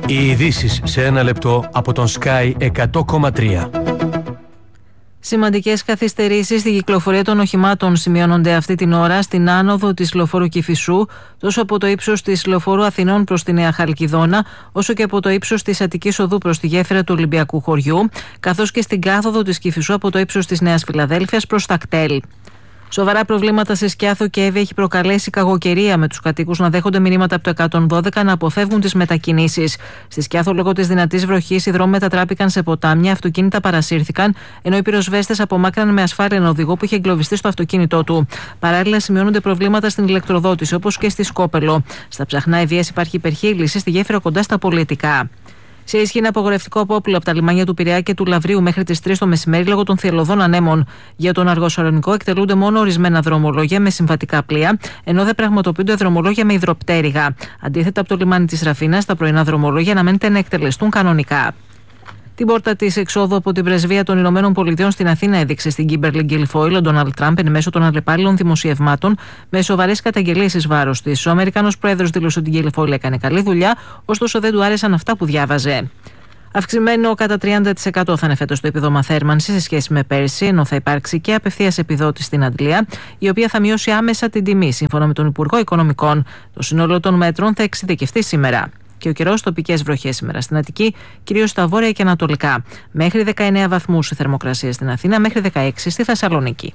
Οι ειδήσεις σε ένα λεπτό από τον Sky 100,3. Σημαντικές καθυστερήσεις στη κυκλοφορία των οχημάτων σημειώνονται αυτή την ώρα στην άνοδο της λεωφόρου Κηφισού, τόσο από το ύψος της λεωφόρου Αθηνών προς τη Νέα Χαλκιδόνα, όσο και από το ύψος της Αττικής Οδού προς τη γέφυρα του Ολυμπιακού Χωριού, καθώς και στην κάθοδο της Κηφισού από το ύψος της Νέας Φιλαδέλφειας προς τα κτέλ. Σοβαρά προβλήματα σε Σκιάθο και Εύη έχει προκαλέσει καγοκαιρία, με τους κατοίκους να δέχονται μηνύματα από το 112 να αποφεύγουν τις μετακινήσεις. Στη Σκιάθο, λόγω της δυνατής βροχής, οι δρόμοι μετατράπηκαν σε ποτάμια, αυτοκίνητα παρασύρθηκαν, ενώ οι πυροσβέστες απομάκρυναν με ασφάλεια ένα οδηγό που είχε εγκλωβιστεί στο αυτοκίνητό του. Παράλληλα, σημειώνονται προβλήματα στην ηλεκτροδότηση, όπως και στη Σκόπελο. Στα Ψαχνά Ευβοίας υπάρχει υπερχείληση στη γέφυρα κοντά στα Πολιτικά. Σε ισχύ είναι απογορευτικό απόπλου από τα λιμάνια του Πειραιά και του Λαβρίου μέχρι τις 3 το μεσημέρι λόγω των θυελλωδών ανέμων. Για τον Αργοσαλονικό εκτελούνται μόνο ορισμένα δρομολόγια με συμβατικά πλοία, ενώ δεν πραγματοποιούνται δρομολόγια με υδροπτέρυγα. Αντίθετα, από το λιμάνι της Ραφίνας, τα πρωινά δρομολόγια αναμένεται να εκτελεστούν κανονικά. Την πόρτα της εξόδου από την πρεσβεία των Ηνωμένων Πολιτειών στην Αθήνα έδειξε στην Κίμπερλι Γκίλφόιλ ο Ντόναλντ Τραμπ εν μέσω των αλλεπάλληλων δημοσιευμάτων με σοβαρές καταγγελίες εις βάρος της. Ο Αμερικανός πρόεδρος δήλωσε ότι η Γκίλφόιλ έκανε καλή δουλειά, ωστόσο δεν του άρεσαν αυτά που διάβαζε. Αυξημένο κατά 30% θα είναι φέτος το επίδομα θέρμανσης σε σχέση με πέρσι, ενώ θα υπάρξει και απευθείας επιδότηση στην Αντλία, η οποία θα μειώσει άμεσα την τιμή, σύμφωνα με τον Υπουργό Οικονομικών. Το σύνολο των μέτρων θα εξειδικευτεί σήμερα. Και ο καιρός, τοπικές βροχές σήμερα στην Αττική, κυρίως στα βόρεια και ανατολικά. Μέχρι 19 βαθμούς η θερμοκρασία στην Αθήνα, μέχρι 16 στη Θεσσαλονίκη.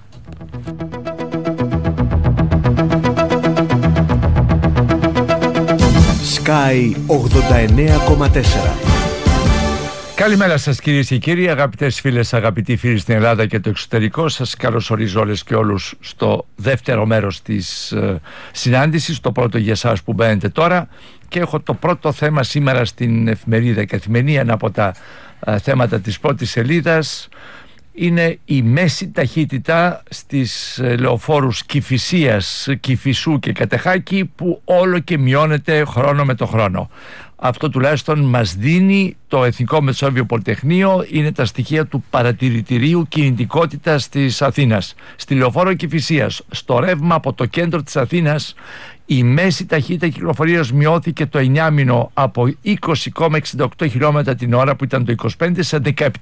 Sky 89,4. Καλημέρα σας κυρίες και κύριοι, αγαπητές φίλες, αγαπητοί φίλοι στην Ελλάδα και το εξωτερικό. Σας καλωσορίζω όλες και όλους στο δεύτερο μέρος της συνάντησης, το πρώτο για εσάς που μπαίνετε τώρα. Και έχω το πρώτο θέμα σήμερα στην εφημερίδα Καθημερινή. Ένα από τα θέματα της πρώτης σελίδας είναι η μέση ταχύτητα στις λεωφόρους Κηφισίας, Κηφισού και Κατεχάκη, που όλο και μειώνεται χρόνο με το χρόνο. Αυτό τουλάχιστον μας δίνει το Εθνικό Μεσόβιο Πολυτεχνείο, είναι τα στοιχεία του Παρατηρητηρίου Κινητικότητας της Αθήνας. Στη λεωφόρο Κηφισίας, στο ρεύμα από το κέντρο της Αθήνας, η μέση ταχύτητα κυκλοφορίας μειώθηκε το 9μηνο από 20,68 χιλιόμετρα την ώρα που ήταν το 25 σε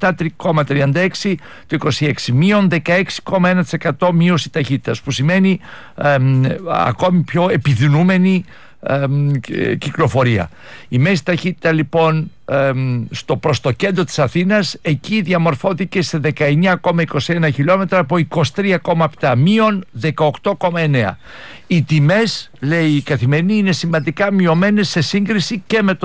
17,36 το 26, μείον 16,1% μείωση ταχύτητας, που σημαίνει ακόμη πιο επιδεινούμενη κυκλοφορία. Η μέση ταχύτητα λοιπόν στο προς το κέντρο της Αθήνας, εκεί διαμορφώθηκε σε 19,21 χιλιόμετρα από 23,7, μείον 18,9. Οι τιμές, λέει η Καθημερινή, είναι σημαντικά μειωμένες σε σύγκριση και με το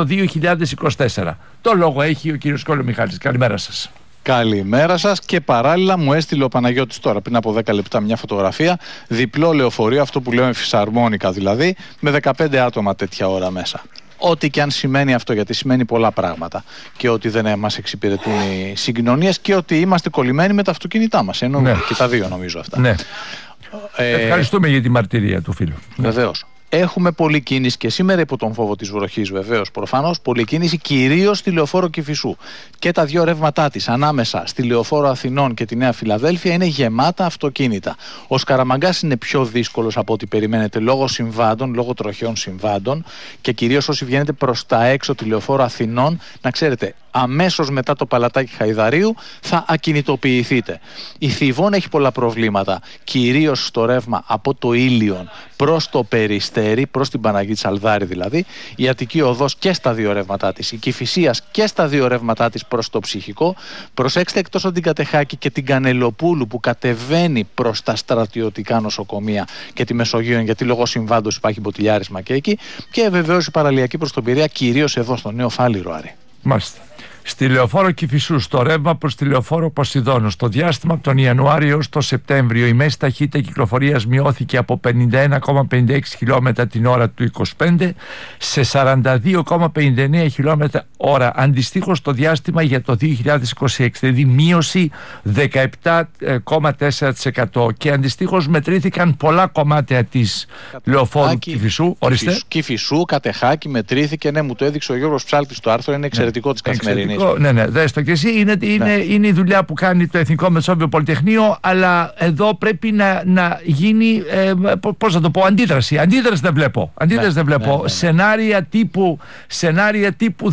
2024. Το λόγο έχει ο κύριος Κολομιχάλης. Καλημέρα σας. Καλημέρα σας, και παράλληλα μου έστειλε ο Παναγιώτης τώρα πριν από 10 λεπτά μια φωτογραφία, διπλό λεωφορείο, αυτό που λέμε φυσαρμόνικα δηλαδή, με 15 άτομα τέτοια ώρα μέσα. Ό,τι και αν σημαίνει αυτό, γιατί σημαίνει πολλά πράγματα, και ότι δεν μας εξυπηρετούν οι συγκοινωνίες και ότι είμαστε κολλημένοι με τα αυτοκίνητά μας, ενώ ναι, και τα δύο νομίζω αυτά. Ναι. Ευχαριστούμε για τη μαρτυρία του φίλου. Βεβαίως. Έχουμε πολλή κίνηση και σήμερα, υπό τον φόβο της βροχής βεβαίως, προφανώς, πολλή κίνηση κυρίως στη λεωφόρο Κηφισού. Και τα δύο ρεύματά της ανάμεσα στη λεωφόρο Αθηνών και τη Νέα Φιλαδέλφεια είναι γεμάτα αυτοκίνητα. Ο Σκαραμαγκάς είναι πιο δύσκολος από ό,τι περιμένετε, λόγω συμβάντων, λόγω τροχαίων συμβάντων, και κυρίως όσοι βγαίνετε προς τα έξω τη λεωφόρο Αθηνών, να ξέρετε, αμέσως μετά το παλατάκι Χαϊδαρίου θα ακινητοποιηθείτε. Η Θηβών έχει πολλά προβλήματα, κυρίως στο ρεύμα από το Ήλιον προς το Περιστέρι, προς την Παναγή Τσαλδάρη δηλαδή, η Αττική Οδός και στα δύο ρεύματά της, η Κηφισίας και στα δύο ρεύματά της προς το Ψυχικό. Προσέξτε εκτός από την Κατεχάκη και την Κανελοπούλου που κατεβαίνει προς τα στρατιωτικά νοσοκομεία και τη Μεσογείο, γιατί λόγω συμβάντος υπάρχει μποτιλιάρισμα και εκεί, και βεβαίως η παραλιακή προς τον Πειραιά, κυρίως εδώ στο Νέο Φάληρο, Άρη. Μάλιστα. Στη λεωφόρο Κηφισού, στο ρεύμα προς τη λεωφόρο Ποσειδώνου, στο διάστημα από τον Ιανουάριο έως τον Σεπτέμβριο, η μέση ταχύτητα κυκλοφορίας μειώθηκε από 51,56 χιλιόμετρα την ώρα του 25 σε 42,59 χιλιόμετρα ώρα, αντιστοίχως το διάστημα για το 2026, δηλαδή μείωση 17,4%, και αντιστοίχως μετρήθηκαν πολλά κομμάτια της λεωφόρου Κηφισού. Κηφισού, Κατεχάκη μετρήθηκε, ναι, μου το έδειξε ο Γιώργος Ψάλτης, το άρθρο είναι εξαιρετικό της Καθημερινής. λίγο. Ναι, δες το και εσύ. Είναι η δουλειά που κάνει το Εθνικό Μεσόβιο Πολυτεχνείο, αλλά εδώ πρέπει να γίνει. Πώς να το πω, αντίδραση. Αντίδραση δεν βλέπω. Σενάρια τύπου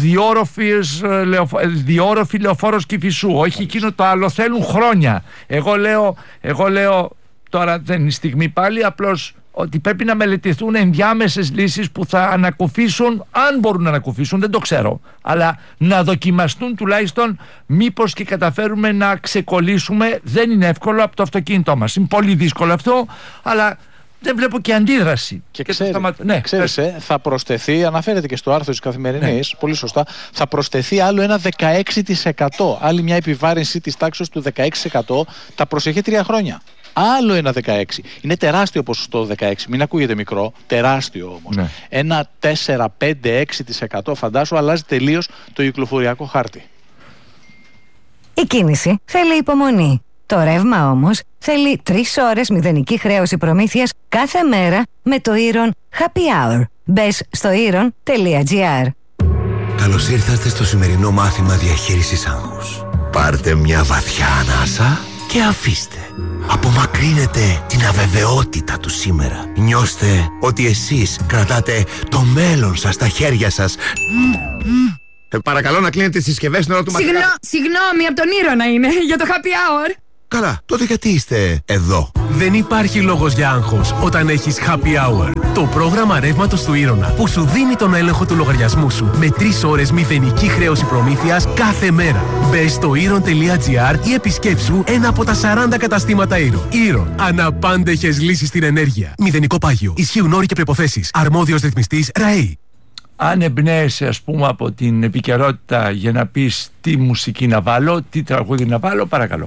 διόροφη Λεωφόρος Κηφισού. Όχι εκείνο το άλλο, θέλουν χρόνια. Εγώ λέω τώρα δεν είναι η στιγμή πάλι, απλώς ότι πρέπει να μελετηθούν ενδιάμεσες λύσεις που θα ανακουφίσουν, αν μπορούν να ανακουφίσουν, δεν το ξέρω, αλλά να δοκιμαστούν τουλάχιστον, μήπως και καταφέρουμε να ξεκολλήσουμε. Δεν είναι εύκολο από το αυτοκίνητό μας. Είναι πολύ δύσκολο αυτό, αλλά δεν βλέπω και αντίδραση. Και ξέρεις, θα προσθεθεί, αναφέρεται και στο άρθρο της Καθημερινής, πολύ σωστά, θα προσθεθεί άλλο ένα 16%. Άλλη μια επιβάρυνση της τάξης του 16% τα προσεχή 3 χρόνια. Άλλο ένα 16%. Είναι τεράστιο ποσοστό 16%. Μην ακούγεται μικρό, τεράστιο όμως. Ναι. Ένα 4, 5, 6% φαντάσου αλλάζει τελείως το κυκλοφοριακό χάρτη. Η κίνηση θέλει υπομονή. Το ρεύμα όμως θέλει 3 ώρες μηδενική χρέωση προμήθειας κάθε μέρα με το Iron Happy Hour. Μπες στο iron.gr. Καλώς ήρθατε στο σημερινό μάθημα διαχείρισης άγχους. Πάρτε μια βαθιά ανάσα και αφήστε. Απομακρύνετε την αβεβαιότητα του σήμερα. Νιώστε ότι εσείς κρατάτε το μέλλον σας στα χέρια σας. Παρακαλώ να κλείνετε τις συσκευές στην ώρα του μαθήματος. Συγγνώμη, από τον Ήρωνα είναι, για το happy hour. Καλά, τότε γιατί είστε εδώ? Δεν υπάρχει λόγος για άγχος όταν έχεις happy hour. Το πρόγραμμα ρεύματος του Ήρωνα που σου δίνει τον έλεγχο του λογαριασμού σου με 3 ώρες μηδενική χρέωση προμήθειας κάθε μέρα. Μπες στο iron.gr ή επισκέψου ένα από τα 40 καταστήματα Iron. Iron. Αναπάντεχες λύσεις στην ενέργεια. Μηδενικό πάγιο. Ισχύουν όροι και προϋποθέσεις. Αρμόδιος ρυθμιστής ΡΑΕΗ. Αν εμπνέεσαι, ας πούμε, από την επικαιρότητα για να πεις τι μουσική να βάλω, τι τραγούδι να βάλω, παρακαλώ.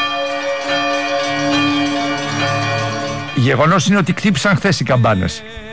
Γεγονός είναι ότι χτύπησαν χθες οι καμπάνες.